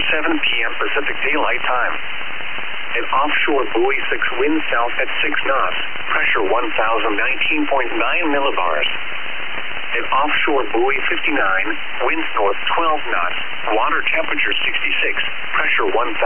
7 p.m. Pacific Daylight Time. At offshore buoy 6, wind south at 6 knots, pressure 1019.9 millibars. At offshore buoy 59, winds north 12 knots, water temperature 66, pressure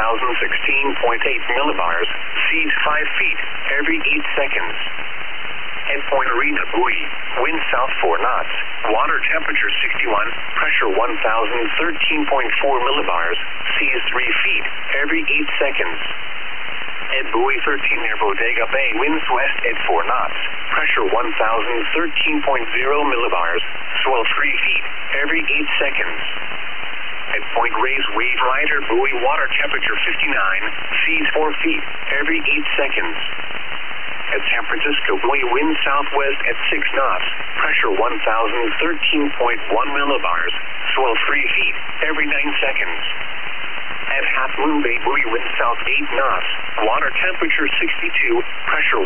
1016.8 millibars, seas 5 feet every 8 seconds. At Point Arena buoy, wind south 4 knots, water temperature 61, pressure 1013.4 millibars, seas 3 feet every 8 seconds. At buoy 13 near Bodega Bay, winds west at 4 knots, pressure 1013.0 millibars, swell 3 feet every 8 seconds. At Point Reyes Wave Rider buoy, water temperature 59, seas 4 feet every 8 seconds. At San Francisco buoy, wind southwest at 6 knots, pressure 1013.1 millibars, swell 3 feet every 9 seconds. At Half Moon Bay buoy, wind south 8 knots, water temperature 62, pressure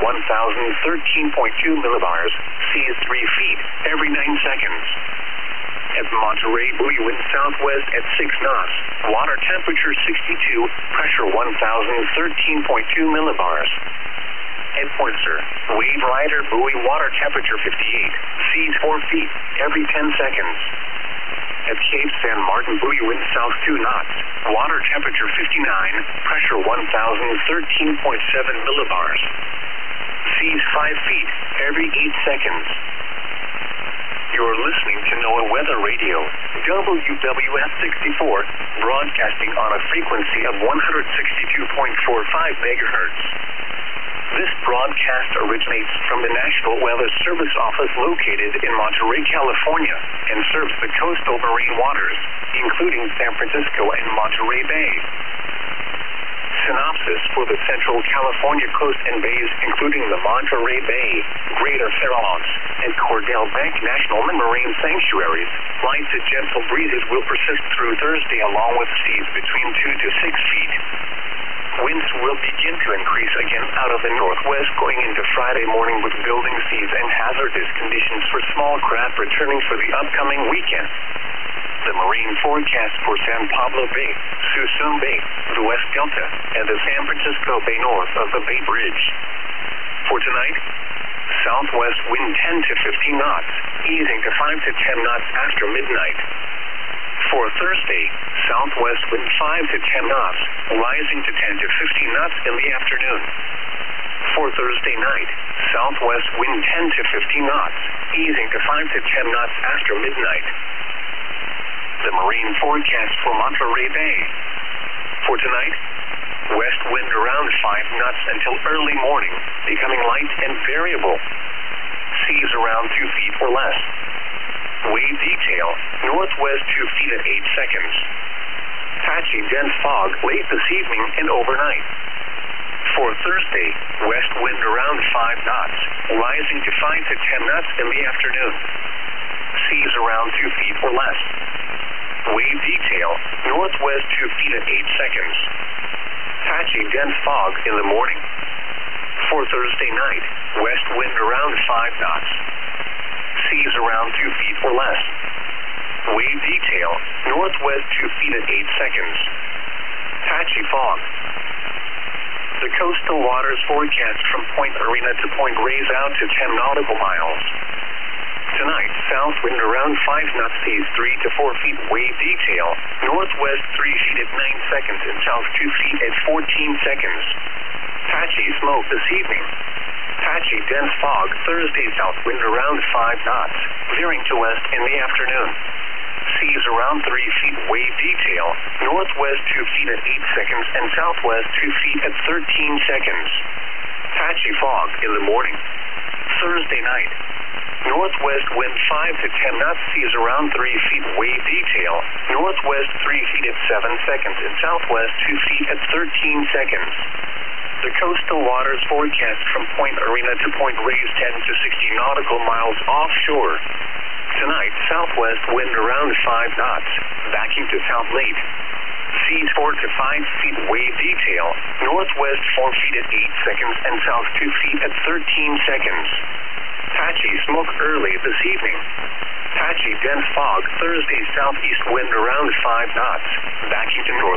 1013.2 millibars, seas 3 feet every 9 seconds. At Monterey buoy, wind southwest at 6 knots, water temperature 62, pressure 1013.2 millibars. At Point Sur, Wave Rider buoy, water temperature 58, seas 4 feet every 10 seconds. At Cape San Martin buoy, wind south 2 knots, water temperature 59, pressure 1013.7 millibars. Seas 5 feet every 8 seconds. You're listening to NOAA Weather Radio, WWF 64, broadcasting on a frequency of 162.45 megahertz. This broadcast originates from the National Weather Service Office located in Monterey, California, and serves the coastal marine waters, including San Francisco and Monterey Bay. Synopsis for the Central California coast and bays, including the Monterey Bay, Greater Farallones, and Cordell Bank National Marine Sanctuaries. Light to gentle breezes will persist through Thursday, along with seas between 2 to 6 feet. Winds will begin to increase again out of the northwest going into Friday morning, with building seas and hazardous conditions for small craft returning for the upcoming weekend. The marine forecast for San Pablo Bay, Suisun Bay, the West Delta, and the San Francisco Bay north of the Bay Bridge. For tonight, southwest wind 10 to 15 knots, easing to 5 to 10 knots after midnight. For Thursday, southwest wind 5 to 10 knots, rising to 10 to 15 knots in the afternoon. For Thursday night, southwest wind 10 to 15 knots, easing to 5 to 10 knots after midnight. The marine forecast for Monterey Bay. For tonight, west wind around 5 knots until early morning, becoming light and variable. Seas around 2 feet or less. Wave detail, northwest 2 feet at 8 seconds. Patchy dense fog late this evening and overnight. For Thursday, west wind around 5 knots, rising to 5 to 10 knots in the afternoon. Seas around 2 feet or less. Wave detail, northwest 2 feet at 8 seconds. Patchy dense fog in the morning. For Thursday night, west wind around 5 knots. Seas around 2 feet or less. Wave detail, northwest 2 feet at 8 seconds. Patchy fog. The coastal waters forecast from Point Arena to Point Reyes out to 10 nautical miles. Tonight, south wind around 5 knots, seas 3 to 4 feet. Wave detail, northwest 3 feet at 9 seconds and south 2 feet at 14 seconds. Patchy smoke this evening. Patchy dense fog Thursday, south wind around 5 knots, veering to west in the afternoon. Seas around 3 feet. Wave detail, northwest 2 feet at 8 seconds and southwest 2 feet at 13 seconds. Patchy fog in the morning. Thursday night, northwest wind 5 to 10 knots, seas around 3 feet. Wave detail, northwest 3 feet at 7 seconds and southwest 2 feet at 13 seconds. The coastal waters forecast from Point Arena to Point Reyes 10 to 60 nautical miles offshore. Tonight, southwest wind around 5 knots, backing to south late. Seas 4 to 5 feet. Wave detail, northwest 4 feet at 8 seconds and south 2 feet at 13 seconds. Patchy smoke early this evening. Patchy dense fog Thursday, southeast wind around 5 knots, backing to north.